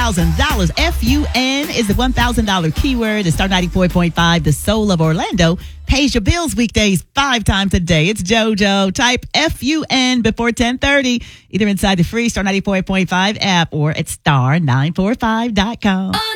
$1,000. FUN is the $1,000 keyword. The Star 94.5, the soul of Orlando, pays your bills weekdays 5 times a day. It's JoJo. Type FUN before 10:30, either inside the free Star 94.5 app or at star945.com.